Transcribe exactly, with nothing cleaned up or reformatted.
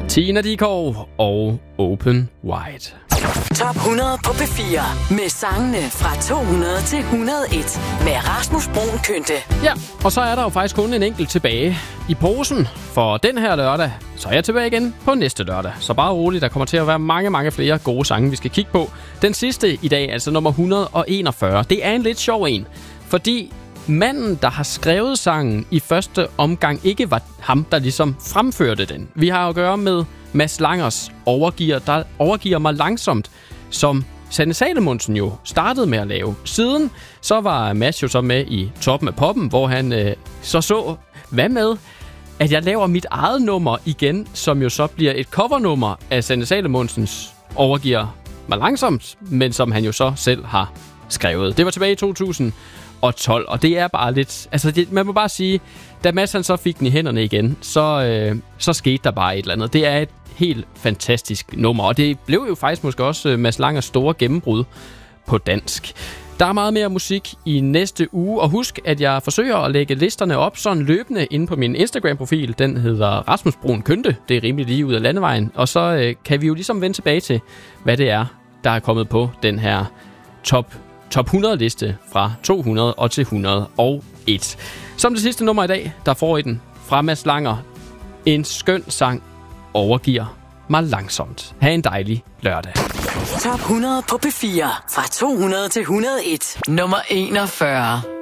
Tina Dickow og Open Wide. Top hundrede på P fire med sangene fra to hundrede til et hundrede og et med Rasmus Bruun Kynte. Ja, og så er der jo faktisk kun en enkelt tilbage i posen for den her lørdag. Så er jeg tilbage igen på næste lørdag. Så bare roligt, der kommer til at være mange, mange flere gode sange, vi skal kigge på. Den sidste i dag, altså nummer et hundrede og enogfyrre, det er en lidt sjov en. Fordi manden, der har skrevet sangen i første omgang, ikke var ham, der ligesom fremførte den. Vi har at gøre med Mads Langers Overgiver, der overgiver mig langsomt, som Sanne Salomonsen jo startede med at lave. Siden så var Mads jo så med i Toppen af Poppen, hvor han øh, så så, hvad med, at jeg laver mit eget nummer igen, som jo så bliver et covernummer af Sanne Salomonsens Overgiver mig langsomt, men som han jo så selv har skrevet. Det var tilbage i to tusind og tolv, og det er bare lidt... Altså, det, man må bare sige, da Mads han så fik den i hænderne igen, så, øh, så skete der bare et eller andet. Det er et helt fantastisk nummer, og det blev jo faktisk måske også Mads Langers store gennembrud på dansk. Der er meget mere musik i næste uge, og husk, at jeg forsøger at lægge listerne op sådan løbende inde på min Instagram-profil. Den hedder Rasmus Bruun Kynte. Det er rimelig lige ud af landevejen. Og så øh, kan vi jo ligesom vende tilbage til, hvad det er, der er kommet på den her top Top hundrede-liste fra to hundrede og til et hundrede og et. Som det sidste nummer i dag, der får I den fra Mads Langer. En skøn sang overgiver mig langsomt. Ha' en dejlig lørdag. Top hundrede på P fire fra to hundrede til et hundrede og et. Nummer enogfyrre.